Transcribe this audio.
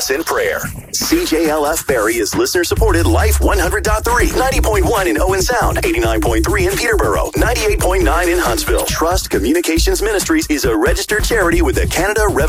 in prayer. CJLF Barrie is listener-supported Life 100.3, 90.1 in Owen Sound, 89.3 in Peterborough, 98.9 in Huntsville. Trust Communications Ministries is a registered charity with the Canada Revenue